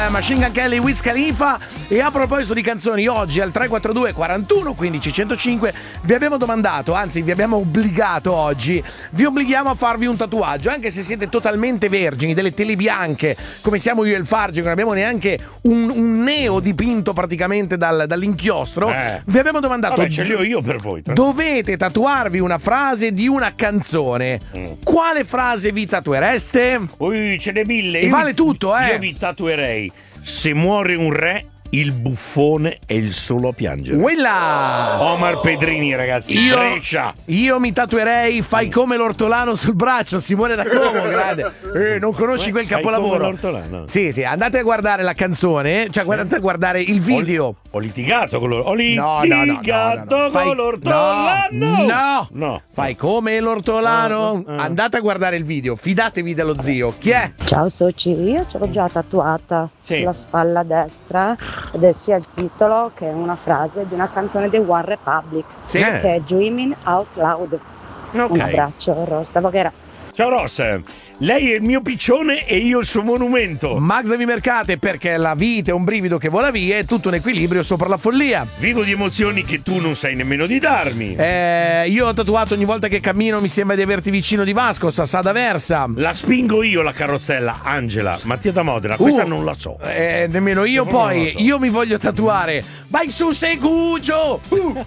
Machine Gun Kelly, Wiz Khalifa. E a proposito di canzoni, oggi al 342 41 15 105 vi abbiamo domandato, anzi vi abbiamo obbligato oggi, vi obblighiamo a farvi un tatuaggio, anche se siete totalmente vergini, delle tele bianche come siamo io e il Fargi, che non abbiamo neanche un neo dipinto praticamente dall'inchiostro. Vi abbiamo domandato, vabbè, ce li ho io per voi. dovete tatuarvi una frase di una canzone. Quale frase vi tatuereste? Ui, ce n'è mille. E vale tutto, Io vi tatuerei: se muore un re, il buffone è il solo a piangere. Quella! Omar Pedrini, ragazzi. Brescia. Io mi tatuerei fai come l'ortolano sul braccio, Simone da Como, grande. Non conosci quel capolavoro? Fai come l'ortolano? Sì, andate a guardare la canzone, cioè andate a guardare il video. Ho litigato con l'ortolano. Con l'ortolano. No. Fai come l'ortolano. Andate a guardare il video, fidatevi dello zio. Chi è? Ciao soci, io ce l'ho già tatuata sulla spalla destra ed è sia il titolo che una frase di una canzone dei One Republic, che è Dreaming Out Loud. Un abbraccio, Rosta Voghera. Ciao Ross, lei è il mio piccione e io il suo monumento. Max Davi Mercate, perché la vita è un brivido che vola via, è tutto un equilibrio sopra la follia. Vivo di emozioni che tu non sai nemmeno di darmi. Io ho tatuato ogni volta che cammino mi sembra di averti vicino di Vasco, Sassada Versa. La spingo io la carrozzella, Angela, Mattia da Modena, questa non la so. Nemmeno io, poi io mi voglio tatuare. Vai su Segugio!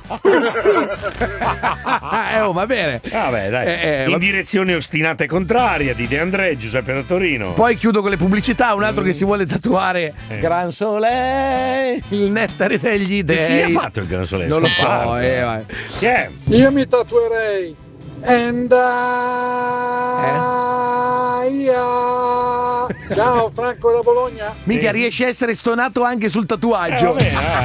Va bene. Vabbè, dai. In direzione ostinata e contraria di De André, Giuseppe da Torino. Poi chiudo con le pubblicità. Un altro che si vuole tatuare Gran Soleil, il nettare degli dei. Che fine ha fatto il Gran Soleil? Non lo so. Chi è? Io mi tatuerei Ciao Franco da Bologna. Mica riesci a essere stonato anche sul tatuaggio.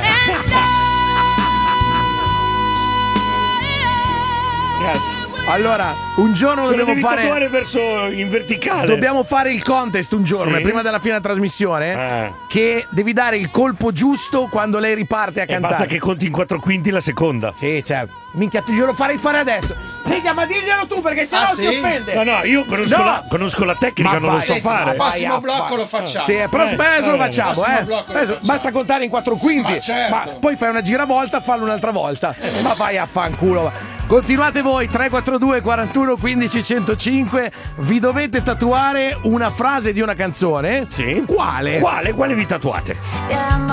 Grazie. Allora, un giorno dobbiamo fare. tatuare verso in verticale. Dobbiamo fare il contest un giorno, prima della fine della trasmissione. Che devi dare il colpo giusto quando lei riparte a cantare. Basta che conti in 4 quinti la seconda. Sì, certo. Minchia, glielo farei fare adesso. Minchia, ma diglielo tu perché sennò si offende. No, io conosco la tecnica, non lo so fare. Il prossimo blocco lo facciamo. Sì, adesso lo facciamo, Adesso basta contare in 4 quinti. Ma certo. Ma poi fai una giravolta, fallo un'altra volta. Ma vai a fanculo. Continuate voi, 342 41 15 105. Vi dovete tatuare una frase di una canzone. Sì. Quale? Quale vi tatuate?